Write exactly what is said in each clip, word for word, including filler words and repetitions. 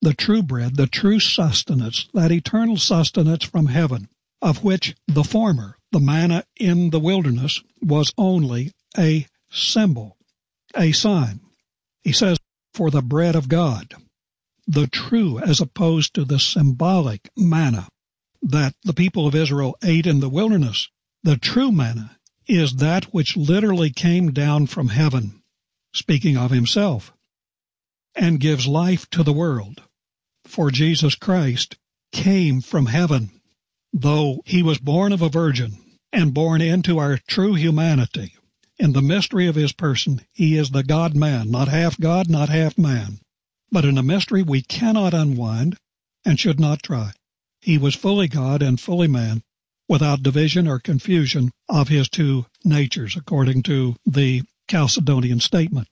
the true bread, the true sustenance, that eternal sustenance from heaven, of which the former, the manna in the wilderness, was only a symbol, a sign. He says, for the bread of God, the true as opposed to the symbolic manna that the people of Israel ate in the wilderness, the true manna is that which literally came down from heaven, speaking of himself, and gives life to the world. For Jesus Christ came from heaven, though he was born of a virgin and born into our true humanity. In the mystery of his person, he is the God-man, not half God, not half man. But in a mystery we cannot unwind and should not try. He was fully God and fully man, without division or confusion of his two natures, according to the Chalcedonian statement.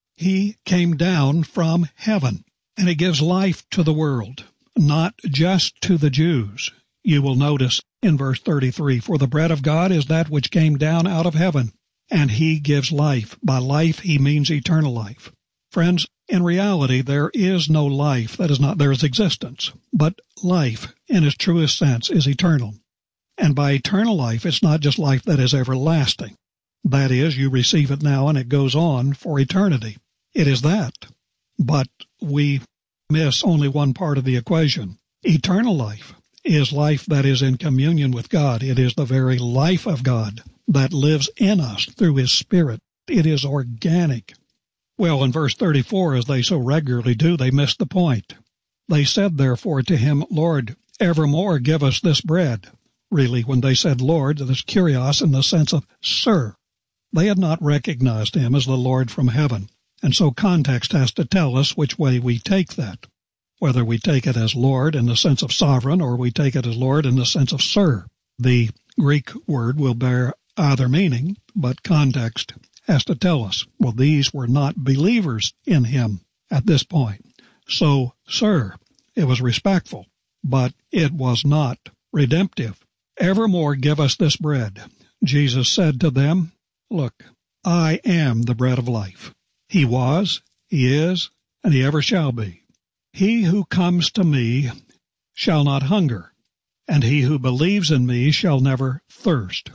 He came down from heaven, and he gives life to the world, not just to the Jews. You will notice in verse thirty-three, for the bread of God is that which came down out of heaven, and he gives life. By life, he means eternal life. Friends, in reality, there is no life that is not, there is existence, but life, in its truest sense, is eternal. And by eternal life, it's not just life that is everlasting. That is, you receive it now and it goes on for eternity. It is that. But we miss only one part of the equation. Eternal life is life that is in communion with God. It is the very life of God that lives in us through his Spirit. It is organic. Well, in verse thirty-four, as they so regularly do, they missed the point. They said, therefore, to him, Lord, evermore give us this bread. Really, when they said Lord, that's kurios in the sense of Sir. They had not recognized him as the Lord from heaven. And so context has to tell us which way we take that, whether we take it as Lord in the sense of sovereign or we take it as Lord in the sense of Sir. The Greek word will bear either meaning, but context has to tell us, well, these were not believers in him at this point. So, Sir, it was respectful, but it was not redemptive. Evermore give us this bread. Jesus said to them, look, I am the bread of life. He was, he is, and he ever shall be. He who comes to me shall not hunger, and he who believes in me shall never thirst.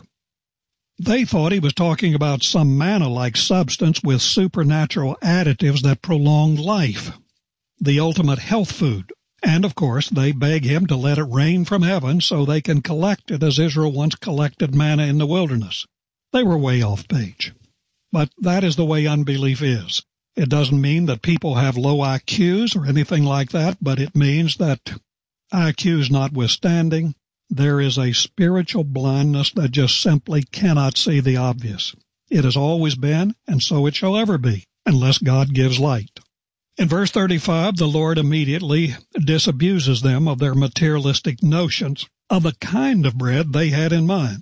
They thought he was talking about some manna-like substance with supernatural additives that prolonged life, the ultimate health food. And, of course, they beg him to let it rain from heaven so they can collect it as Israel once collected manna in the wilderness. They were way off page. But that is the way unbelief is. It doesn't mean that people have low I Qs or anything like that, but it means that I Qs notwithstanding, there is a spiritual blindness that just simply cannot see the obvious. It has always been, and so it shall ever be, unless God gives light. In verse thirty-five, the Lord immediately disabuses them of their materialistic notions of the kind of bread they had in mind.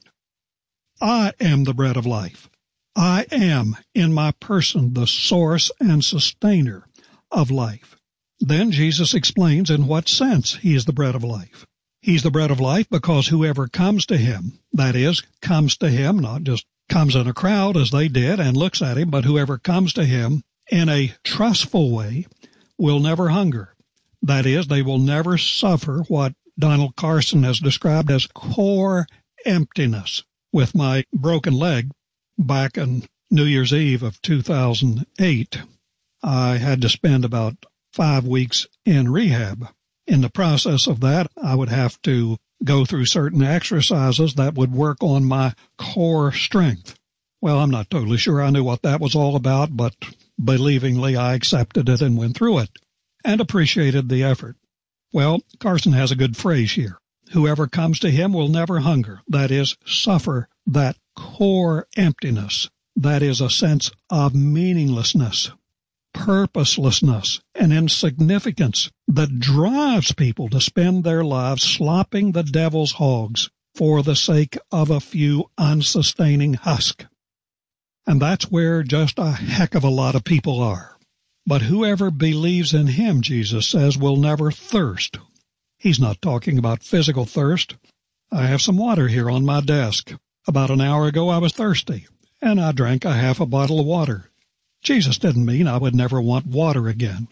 I am the bread of life. I am, in my person, the source and sustainer of life. Then Jesus explains in what sense he is the bread of life. He's the bread of life because whoever comes to him, that is, comes to him, not just comes in a crowd as they did and looks at him, but whoever comes to him in a trustful way will never hunger. That is, they will never suffer what Donald Carson has described as core emptiness. With my broken leg back on New Year's Eve of two thousand eight, I had to spend about five weeks in rehab. In the process of that, I would have to go through certain exercises that would work on my core strength. Well, I'm not totally sure I knew what that was all about, but believingly I accepted it and went through it and appreciated the effort. Well, Carson has a good phrase here. Whoever comes to him will never hunger. That is, suffer that core emptiness. That is a sense of meaninglessness, purposelessness, and insignificance that drives people to spend their lives slopping the devil's hogs for the sake of a few unsustaining husks. And that's where just a heck of a lot of people are. But whoever believes in him, Jesus says, will never thirst. He's not talking about physical thirst. I have some water here on my desk. About an hour ago I was thirsty, and I drank a half a bottle of water. Jesus didn't mean I would never want water again.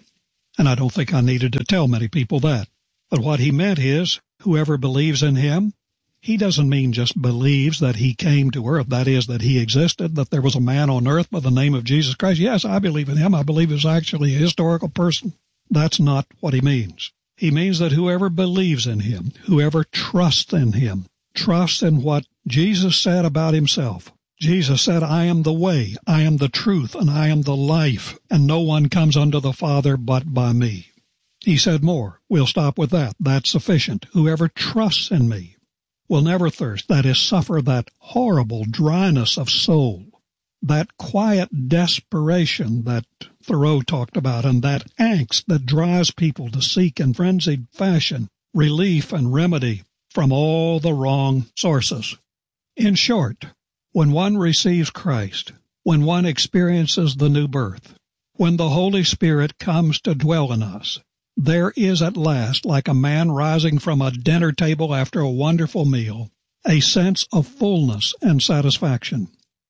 And I don't think I needed to tell many people that. But what he meant is, whoever believes in him, he doesn't mean just believes that he came to earth, that is, that he existed, that there was a man on earth by the name of Jesus Christ. Yes, I believe in him. I believe he's actually a historical person. That's not what he means. He means that whoever believes in him, whoever trusts in him, trusts in what Jesus said about himself. Jesus said, I am the way, I am the truth, and I am the life, and no one comes unto the Father but by me. He said more. We'll stop with that. That's sufficient. Whoever trusts in me will never thirst, that is, suffer that horrible dryness of soul, that quiet desperation that Thoreau talked about, and that angst that drives people to seek in frenzied fashion relief and remedy from all the wrong sources. In short, when one receives Christ, when one experiences the new birth, when the Holy Spirit comes to dwell in us, there is at last, like a man rising from a dinner table after a wonderful meal, a sense of fullness and satisfaction.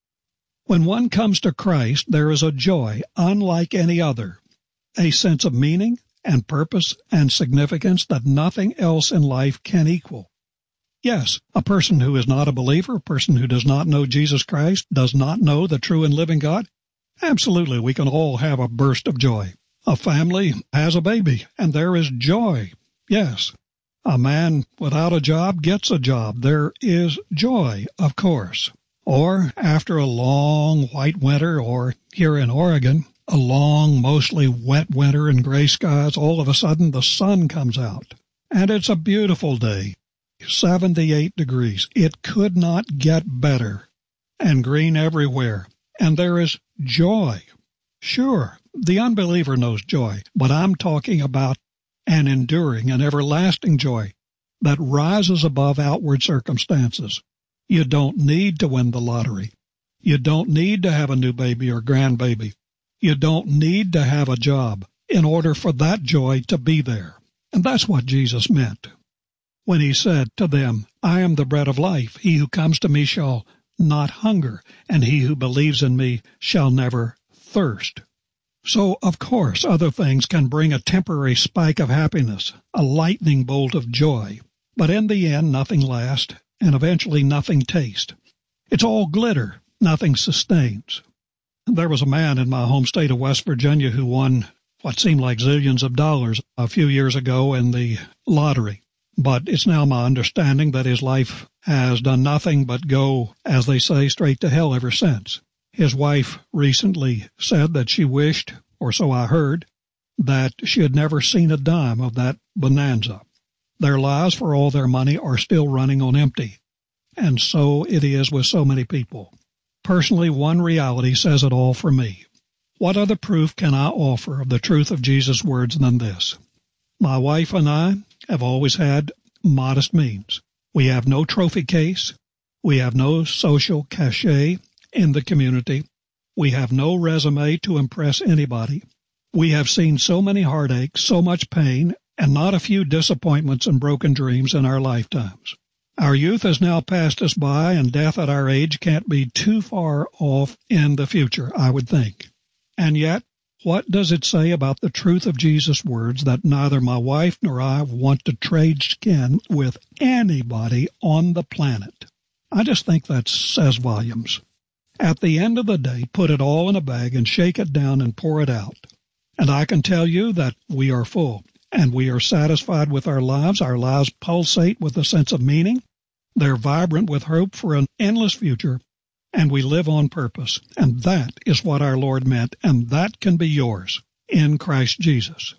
When one comes to Christ, there is a joy unlike any other, a sense of meaning and purpose and significance that nothing else in life can equal. Yes, a person who is not a believer, a person who does not know Jesus Christ, does not know the true and living God, absolutely, we can all have a burst of joy. A family has a baby, and there is joy. Yes, a man without a job gets a job. There is joy, of course. Or, after a long white winter, or here in Oregon, a long, mostly wet winter and gray skies, all of a sudden the sun comes out, and it's a beautiful day. seventy-eight degrees. It could not get better. And green everywhere. And there is joy. Sure, the unbeliever knows joy, but I'm talking about an enduring and everlasting joy that rises above outward circumstances. You don't need to win the lottery. You don't need to have a new baby or grandbaby. You don't need to have a job in order for that joy to be there. And that's what Jesus meant when he said to them, I am the bread of life. He who comes to me shall not hunger, and he who believes in me shall never thirst. So, of course, other things can bring a temporary spike of happiness, a lightning bolt of joy. But in the end, nothing lasts, and eventually nothing tastes. It's all glitter. Nothing sustains. There was a man in my home state of West Virginia who won what seemed like zillions of dollars a few years ago in the lottery. But it's now my understanding that his life has done nothing but go, as they say, straight to hell ever since. His wife recently said that she wished, or so I heard, that she had never seen a dime of that bonanza. Their lives, for all their money, are still running on empty. And so it is with so many people. Personally, one reality says it all for me. What other proof can I offer of the truth of Jesus' words than this? My wife and I have always had modest means. We have no trophy case. We have no social cachet in the community. We have no resume to impress anybody. We have seen so many heartaches, so much pain, and not a few disappointments and broken dreams in our lifetimes. Our youth has now passed us by, and death at our age can't be too far off in the future, I would think. And yet, what does it say about the truth of Jesus' words that neither my wife nor I want to trade skin with anybody on the planet? I just think that says volumes. At the end of the day, put it all in a bag and shake it down and pour it out. And I can tell you that we are full, and we are satisfied with our lives. Our lives pulsate with a sense of meaning. They're vibrant with hope for an endless future, and we live on purpose. And that is what our Lord meant, and that can be yours in Christ Jesus.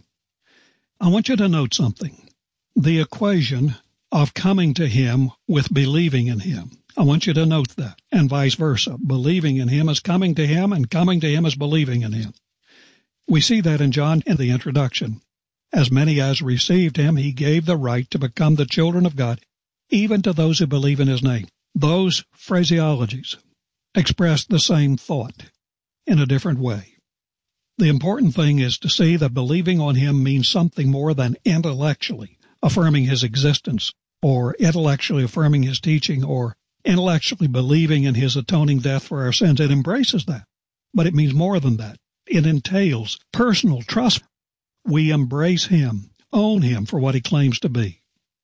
I want you to note something. The equation of coming to Him with believing in Him. I want you to note that, and vice versa. Believing in Him is coming to Him, and coming to Him is believing in Him. We see that in John in the introduction. As many as received Him, He gave the right to become the children of God, even to those who believe in His name. Those phraseologies express the same thought in a different way. The important thing is to see that believing on Him means something more than intellectually affirming His existence, or intellectually affirming His teaching, or intellectually believing in His atoning death for our sins. It embraces that, but it means more than that. It entails personal trust. We embrace him, own him for what he claims to be.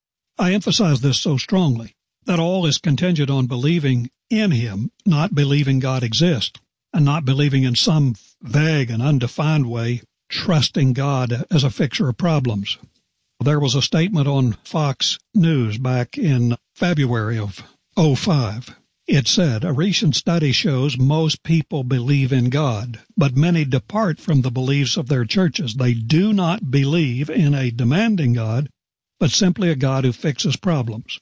I emphasize this so strongly that all is contingent on believing in him, not believing God exists, and not believing in some vague and undefined way, trusting God as a fixer of problems. There was a statement on Fox News back in February of oh five. It said, a recent study shows most people believe in God, but many depart from the beliefs of their churches. They do not believe in a demanding God, but simply a God who fixes problems.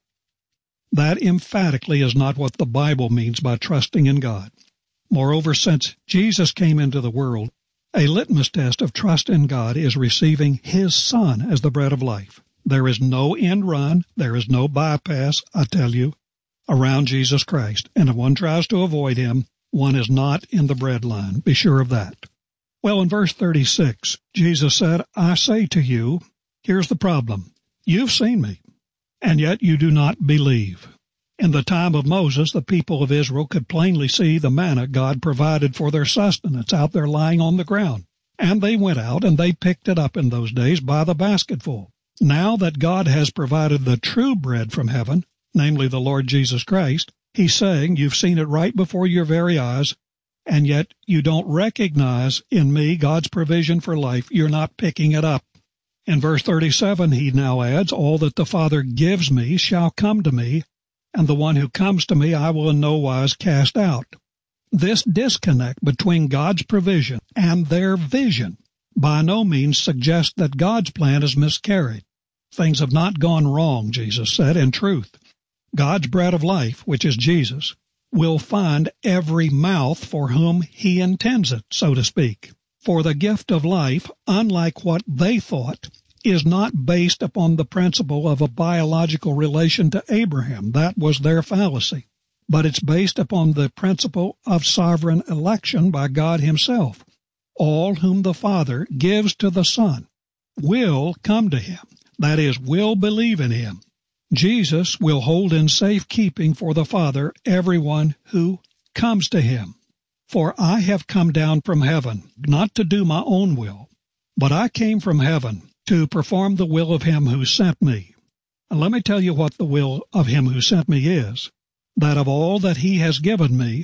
That emphatically is not what the Bible means by trusting in God. Moreover, since Jesus came into the world, a litmus test of trust in God is receiving his Son as the bread of life. There is no end run, there is no bypass, I tell you, around Jesus Christ. And if one tries to avoid him, one is not in the bread line. Be sure of that. Well, in verse thirty-six, Jesus said, I say to you, here's the problem. You've seen me, and yet you do not believe. In the time of Moses, the people of Israel could plainly see the manna God provided for their sustenance out there lying on the ground. And they went out and they picked it up in those days by the basketful. Now that God has provided the true bread from heaven, namely the Lord Jesus Christ, he's saying you've seen it right before your very eyes, and yet you don't recognize in me God's provision for life. You're not picking it up. In verse thirty-seven, he now adds, all that the Father gives me shall come to me, and the one who comes to me I will in no wise cast out. This disconnect between God's provision and their vision by no means suggests that God's plan is miscarried. Things have not gone wrong, Jesus said. In truth, God's bread of life, which is Jesus, will find every mouth for whom he intends it, so to speak. For the gift of life, unlike what they thought, is not based upon the principle of a biological relation to Abraham. That was their fallacy. But it's based upon the principle of sovereign election by God himself. All whom the Father gives to the Son will come to him. That is, will believe in him. Jesus will hold in safe keeping for the Father everyone who comes to him. For I have come down from heaven, not to do my own will, but I came from heaven to perform the will of him who sent me. And let me tell you what the will of him who sent me is, that of all that he has given me,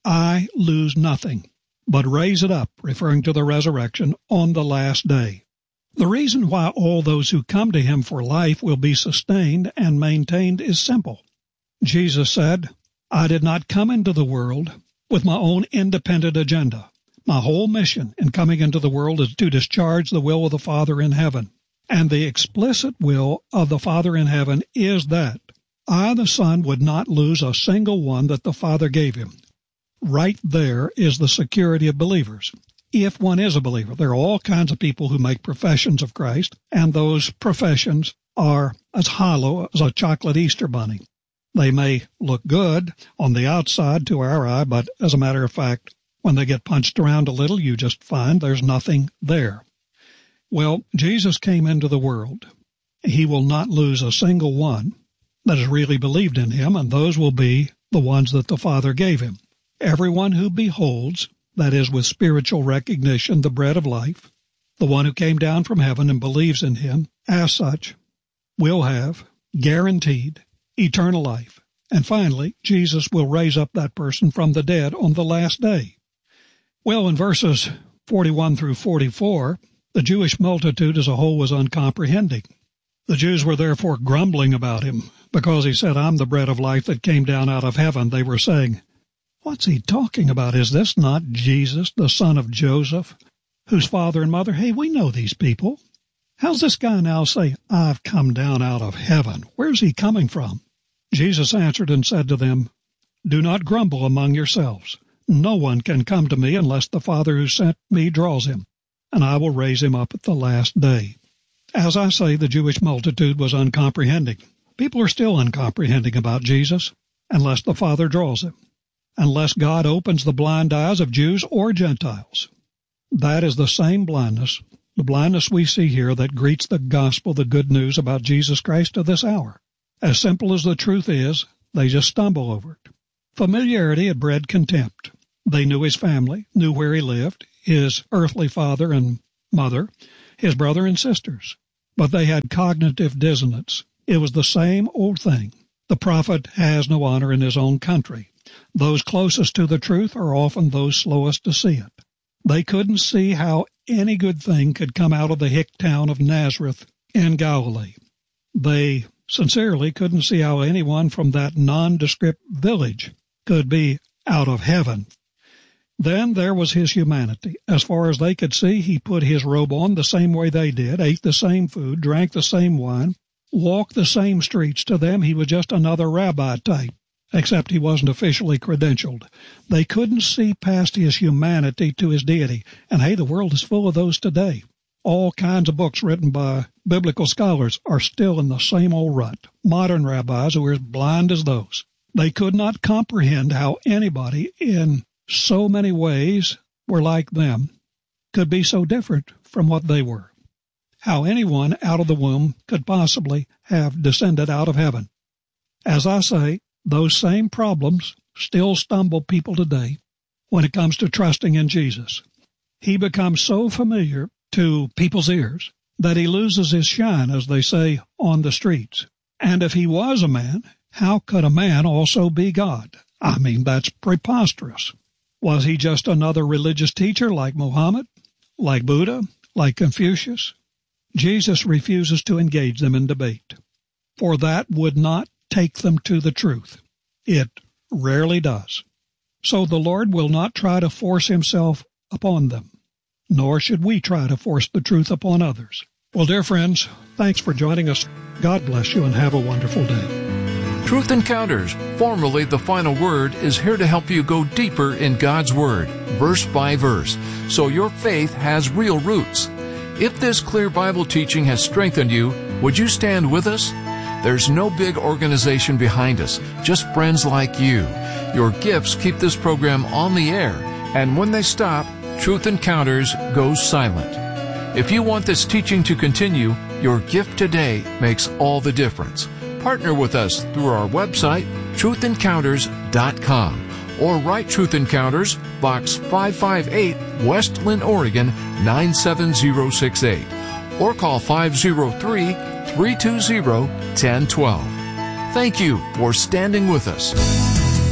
I lose nothing, but raise it up, referring to the resurrection, on the last day. The reason why all those who come to him for life will be sustained and maintained is simple. Jesus said, I did not come into the world with my own independent agenda. My whole mission in coming into the world is to discharge the will of the Father in heaven. And the explicit will of the Father in heaven is that I, the Son, would not lose a single one that the Father gave him. Right there is the security of believers. If one is a believer, there are all kinds of people who make professions of Christ, and those professions are as hollow as a chocolate Easter bunny. They may look good on the outside to our eye, but as a matter of fact, when they get punched around a little, you just find there's nothing there. Well, Jesus came into the world. He will not lose a single one that has really believed in him, and those will be the ones that the Father gave him. Everyone who beholds, that is with spiritual recognition, the bread of life, the one who came down from heaven and believes in him, as such, will have, guaranteed, eternal life. And finally, Jesus will raise up that person from the dead on the last day. Well, in verses forty-one through forty-four, the Jewish multitude as a whole was uncomprehending. The Jews were therefore grumbling about him, because he said, I'm the bread of life that came down out of heaven. They were saying, what's he talking about? Is this not Jesus, the son of Joseph, whose father and mother, hey, we know these people. How's this guy now say, I've come down out of heaven? Where's he coming from? Jesus answered and said to them, do not grumble among yourselves. No one can come to me unless the Father who sent me draws him, and I will raise him up at the last day. As I say, the Jewish multitude was uncomprehending. People are still uncomprehending about Jesus, unless the Father draws him, unless God opens the blind eyes of Jews or Gentiles. That is the same blindness, the blindness we see here that greets the gospel, the good news about Jesus Christ to this hour. As simple as the truth is, they just stumble over it. Familiarity had bred contempt. They knew his family, knew where he lived, his earthly father and mother, his brother and sisters. But they had cognitive dissonance. It was the same old thing. The prophet has no honor in his own country. Those closest to the truth are often those slowest to see it. They couldn't see how any good thing could come out of the hick town of Nazareth in Galilee. They sincerely couldn't see how anyone from that nondescript village could be out of heaven. Then there was his humanity. As far as they could see, he put his robe on the same way they did, ate the same food, drank the same wine, walked the same streets. To them, he was just another rabbi type, except he wasn't officially credentialed. They couldn't see past his humanity to his deity. And hey, the world is full of those today. All kinds of books written by biblical scholars are still in the same old rut. Modern rabbis who are as blind as those. They could not comprehend how anybody in so many ways were like them could be so different from what they were. How anyone out of the womb could possibly have descended out of heaven. As I say, those same problems still stumble people today when it comes to trusting in Jesus. He becomes so familiar to people's ears that he loses his shine, as they say, on the streets. And if he was a man, how could a man also be God? I mean, that's preposterous. Was he just another religious teacher like Muhammad, like Buddha, like Confucius? Jesus refuses to engage them in debate, for that would not take them to the truth. It rarely does. So the Lord will not try to force himself upon them, nor should we try to force the truth upon others. Well, dear friends, thanks for joining us. God bless you and have a wonderful day. Truth Encounters, formerly The Final Word, is here to help you go deeper in God's Word, verse by verse, so your faith has real roots. If this clear Bible teaching has strengthened you, would you stand with us? There's no big organization behind us, just friends like you. Your gifts keep this program on the air, and when they stop, Truth Encounters goes silent. If you want this teaching to continue, your gift today makes all the difference. Partner with us through our website, truth encounters dot com, or write Truth Encounters, Box five five eight, West Linn, Oregon, nine seven zero six eight, or call five zero three, three two zero, one zero one two. Thank you for standing with us.